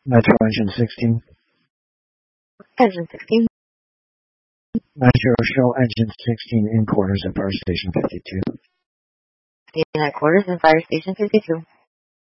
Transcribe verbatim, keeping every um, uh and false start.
Metro Engine sixteen. Engine sixteen. Metro, show Engine sixteen in quarters at Fire Station fifty-two. Station at quarters in Fire Station fifty-two.